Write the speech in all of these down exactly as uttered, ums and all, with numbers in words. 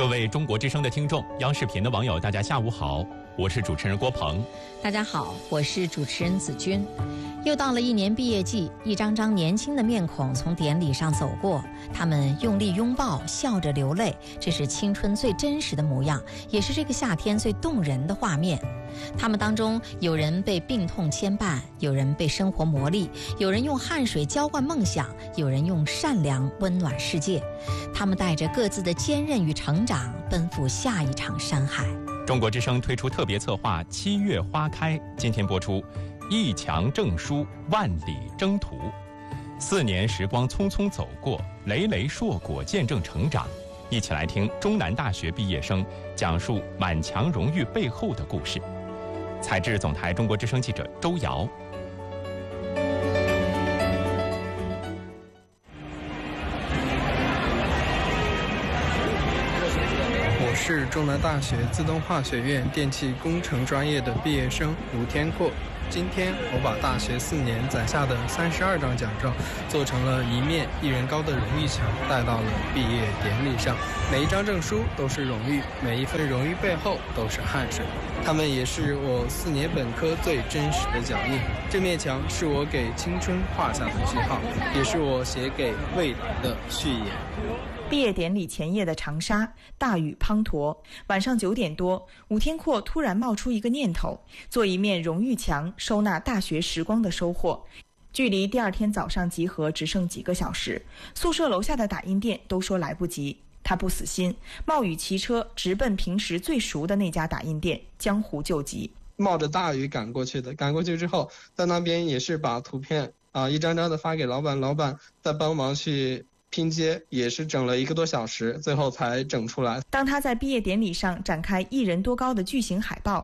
各位中国之声的听众，央视频的网友，大家下午好，我是主持人郭鹏。 大家好，我是主持人子君。又到了一年毕业季，一张张年轻的面孔从典礼上走过，他们用力拥抱，笑着流泪，这是青春最真实的模样，也是这个夏天最动人的画面。他们当中有人被病痛牵绊，有人被生活磨砺，有人用汗水浇灌梦想，有人用善良温暖世界。他们带着各自的坚韧与成长，奔赴下一场山海。 中国之声推出特别策划《七月花开》，今天播出一墙证书，万里征途。四年时光匆匆走过，累累硕果见证成长。一起来听中南大学毕业生讲述满墙荣誉背后的故事。采制总台中国之声记者周瑶。 我是中南大学自动化学院电气工程专业的毕业生吴天阔。今天我把大学四年攒下的三十二张奖状做成了一面一人高的荣誉墙，带到了毕业典礼上。每一张证书都是荣誉，每一份荣誉背后都是汗水，它们也是我四年本科最真实的脚印。这面墙是我给青春画下的句号，也是我写给未来的序言。 毕业典礼前夜的长沙，大雨滂沱。晚上九点多，吴天阔突然冒出一个念头，做一面荣誉墙，收纳大学时光的收获。距离第二天早上集合只剩几个小时，宿舍楼下的打印店都说来不及。他不死心，冒雨骑车直奔平时最熟的那家打印店，江湖救急。 冒着大雨赶过去的，赶过去之后，在那边也是把图片啊一张张的发给老板，老板再帮忙去拼接，也是整了一个多小时，最后才整出来。 当他在毕业典礼上展开一人多高的巨型海报，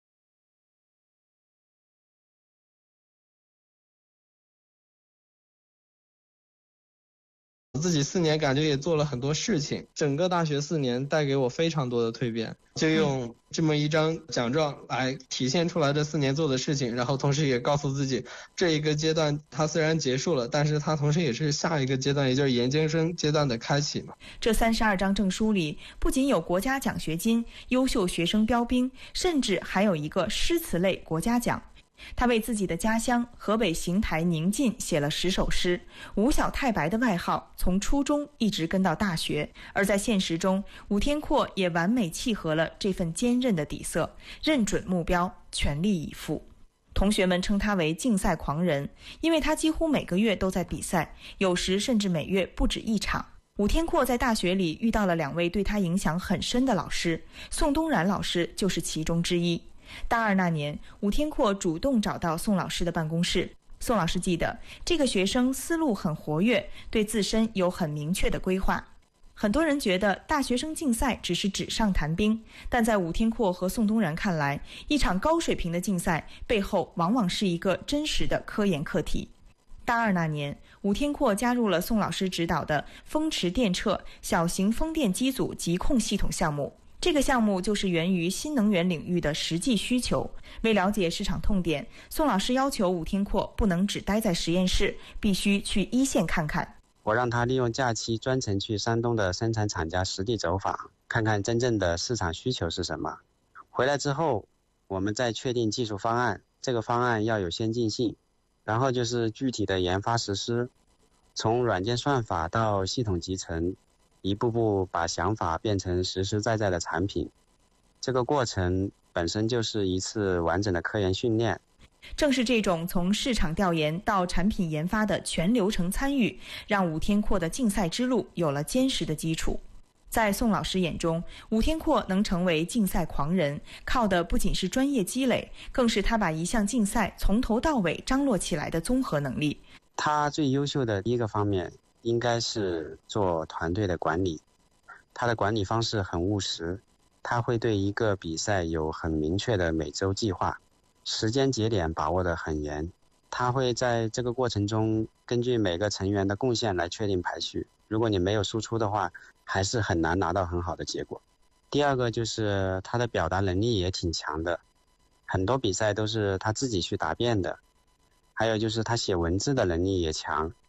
自己四年感觉也做了很多事情，整个大学四年带给我非常多的蜕变，就用这么一张奖状来体现出来这四年做的事情，然后同时也告诉自己，这一个阶段它虽然结束了，但是它同时也是下一个阶段，也就是研究生阶段的开启嘛。 这三十二张证书里，不仅有国家奖学金、优秀学生标兵，甚至还有一个诗词类国家奖。他为自己的家乡河北邢台宁晋写了十首诗，吴小太白的外号从初中一直跟到大学。而在现实中，吴天阔也完美契合了这份坚韧的底色，认准目标，全力以赴。同学们称他为竞赛狂人，因为他几乎每个月都在比赛，有时甚至每月不止一场。吴天阔在大学里遇到了两位对他影响很深的老师，宋东然老师就是其中之一。大二那年，吴天阔主动找到宋老师的办公室。宋老师记得，这个学生思路很活跃，对自身有很明确的规划。很多人觉得大学生竞赛只是纸上谈兵，但在吴天阔和宋东然看来，一场高水平的竞赛背后往往是一个真实的科研课题。大二那年，吴天阔加入了宋老师指导的风驰电掣小型风电机组疾控系统项目。这个项目就是源于新能源领域的实际需求。为了解市场痛点，宋老师要求吴天阔不能只待在实验室，必须去一线看看。 我让他利用假期专程去山东的生产厂家实地走访，看看真正的市场需求是什么。回来之后，我们再确定技术方案，这个方案要有先进性，然后就是具体的研发实施，从软件算法到系统集成，一步步把想法变成实实在在的产品。这个过程本身就是一次完整的科研训练。 正是这种从市场调研到产品研发的全流程参与，让吴天阔的竞赛之路有了坚实的基础。在宋老师眼中，吴天阔能成为竞赛狂人，靠的不仅是专业积累，更是他把一项竞赛从头到尾张罗起来的综合能力。 他最优秀的第一个方面应该是做团队的管理。他的管理方式很务实，他会对一个比赛有很明确的每周计划，时间节点把握得很严。他会在这个过程中根据每个成员的贡献来确定排序，如果你没有输出的话，还是很难拿到很好的结果。第二个就是他的表达能力也挺强的，很多比赛都是他自己去答辩的。还有就是他写文字的能力也强，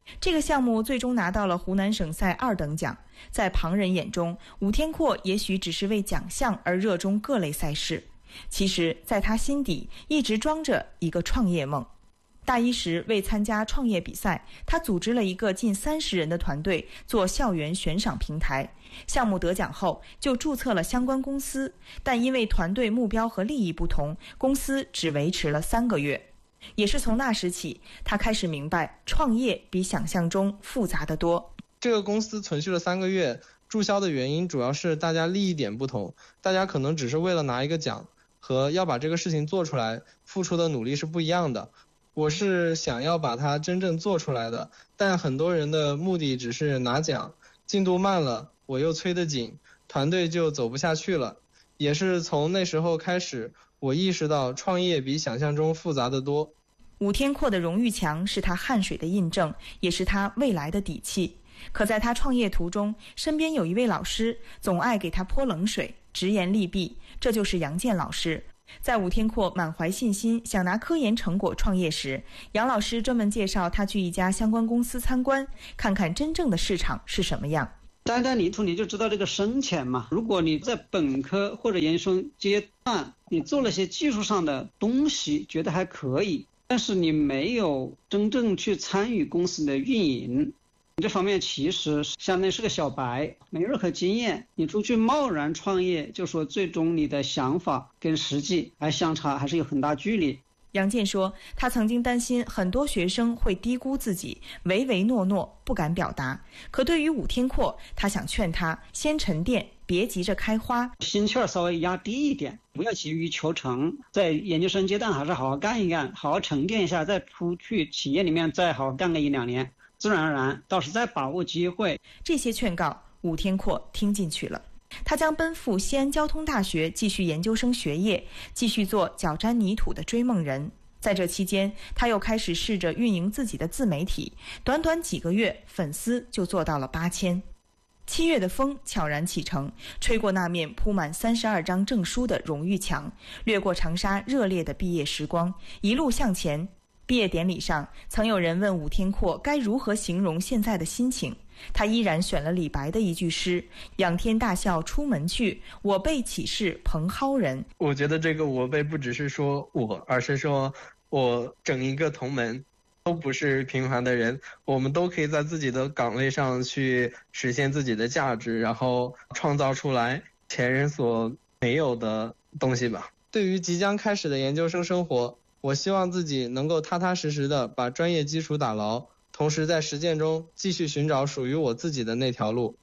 这个项目最终拿到了湖南省赛二等奖。在旁人眼中，武天阔也许只是为奖项而热衷各类赛事，其实在他心底一直装着一个创业梦。大一时为参加创业比赛，他组织了一个近三十人的团队做校园悬赏平台。项目得奖后就注册了相关公司，但因为团队目标和利益不同，公司只维持了三个月。也是从那时起，他开始明白创业比想象中复杂得多。 这个公司存续了三个月，注销的原因主要是大家利益点不同，大家可能只是为了拿一个奖，和要把这个事情做出来付出的努力是不一样的。我是想要把它真正做出来的，但很多人的目的只是拿奖，进度慢了，我又催得紧，团队就走不下去了。也是从那时候开始，我意识到创业比想象中复杂得多。 武天阔的荣誉墙是他汗水的印证，也是他未来的底气。可在他创业途中，身边有一位老师总爱给他泼冷水，直言利弊，这就是杨健老师。在武天阔满怀信心想拿科研成果创业时，杨老师专门介绍他去一家相关公司参观，看看真正的市场是什么样。 沾沾泥土你就知道这个深浅嘛。如果你在本科或者研究生阶段，你做了些技术上的东西，觉得还可以，但是你没有真正去参与公司的运营，这方面其实相当于是个小白，没任何经验。你出去贸然创业，就说最终你的想法跟实际还相差，还是有很大距离。 杨健说，他曾经担心很多学生会低估自己，唯唯诺诺，不敢表达。可对于武天阔，他想劝他先沉淀，别急着开花， 心气儿稍微压低一点，不要急于求成。在研究生阶段还是好好干一干，好好沉淀一下，再出去企业里面再好好干个一两年，自然而然倒是在把握机会。 这些劝告武天阔听进去了，他将奔赴西安交通大学继续研究生学业，继续做脚沾泥土的追梦人。在这期间，他又开始试着运营自己的自媒体，短短几个月，粉丝就做到了八千。七月的风悄然启程，吹过那面铺满三十二张证书的荣誉墙，掠过长沙热烈的毕业时光，一路向前。毕业典礼上，曾有人问武天阔该如何形容现在的心情，他依然选了李白的一句诗：仰天大笑出门去，我辈岂是蓬蒿人。 我觉得这个我辈不只是说我，而是说我整一个同门都不是平凡的人，我们都可以在自己的岗位上去实现自己的价值，然后创造出来前人所没有的东西吧。对于即将开始的研究生生活，我希望自己能够踏踏实实的把专业基础打牢，同时在实践中继续寻找属于我自己的那条路。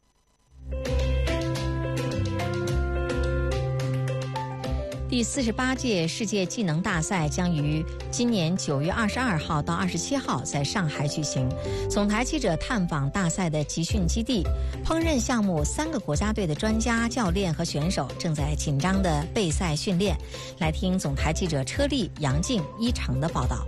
第四十八届世界技能大赛将于今年九月二十二号到二十七号在上海举行。总台记者探访大赛的集训基地，烹饪项目三个国家队的专家、教练和选手正在紧张的备赛训练。来听总台记者车丽、杨静、一成的报道。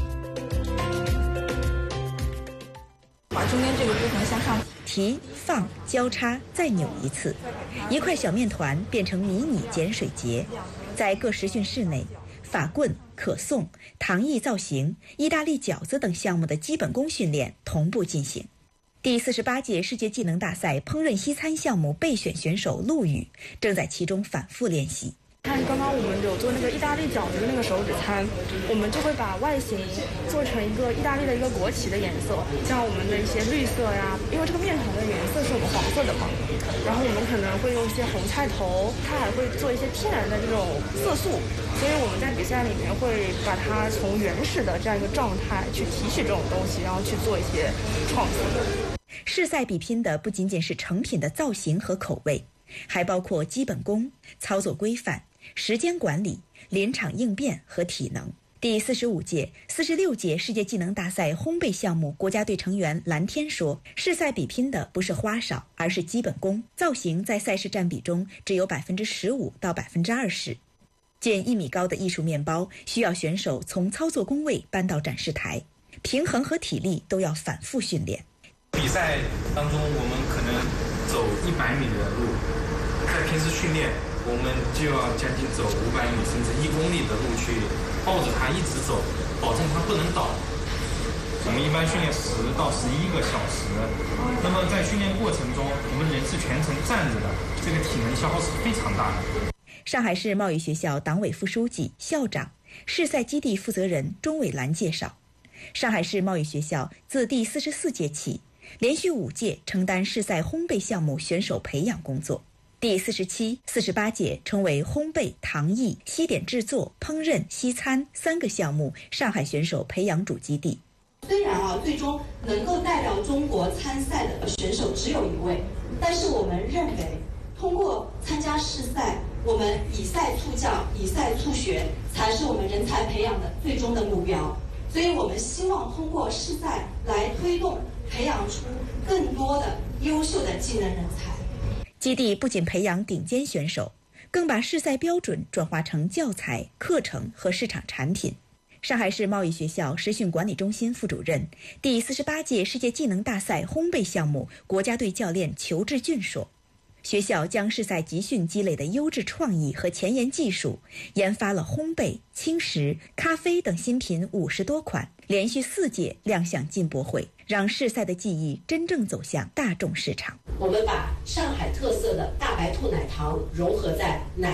把中间这个部分向上提、放、交叉，再扭一次，一块小面团变成迷你碱水节。在各实训室内，法棍、可颂、糖艺造型、意大利饺子等项目的基本功训练同步进行。第四十八届世界技能大赛烹饪西餐项目备选选手陆羽正在其中反复练习。 看刚刚我们有做那个意大利饺子的那个手指餐，我们就会把外形做成一个意大利的一个国旗的颜色，像我们的一些绿色呀，因为这个面团的颜色是我们黄色的嘛，然后我们可能会用一些红菜头，它还会做一些天然的这种色素，所以我们在比赛里面会把它从原始的这样一个状态去提取这种东西，然后去做一些创新。 试赛比拼的不仅仅是成品的造型和口味，还包括基本功、操作规范、时间管理、临场应变和体能。第四十五届、四十六届世界技能大赛烘焙项目国家队成员蓝天说，试赛比拼的不是花哨，而是基本功。造型在赛事占比中只有百分之十五到百分之二十。近一米高的艺术面包需要选手从操作工位搬到展示台，平衡和体力都要反复训练。 比赛当中，我们可能走一百米的路，在平时训练，我们就要将近走五百米甚至一公里的路去抱着它一直走，保证它不能倒。 我们一般训练十到十一个小时。那么在训练过程中，我们人是全程站着的，这个体能消耗是非常大的。 上海市贸易学校党委副书记、校长、试赛基地负责人钟伟兰介绍，上海市贸易学校自第四十四届起，连续五届承担试赛烘焙项目选手培养工作。第四十七、四十八届成为烘焙、糖艺、西点制作、烹饪、西餐三个项目上海选手培养主基地。 虽然啊，最终能够代表中国参赛的选手只有一位，但是我们认为，通过参加试赛，我们以赛促教、以赛促学，才是我们人才培养的最终的目标。所以我们希望通过试赛来推动、培养出更多的优秀的技能人才。 基地不仅培养顶尖选手，更把试赛标准转化成教材、课程和市场产品。上海市贸易学校实训管理中心副主任、第四十八届世界技能大赛烘焙项目国家队教练裘志俊说，学校将试赛集训积累的优质创意和前沿技术，研发了烘焙、轻食、咖啡等新品五十多款，连续四届亮相进博会，让试赛的技艺真正走向大众市场。 我们把上海特色的大白兔奶糖融合在奶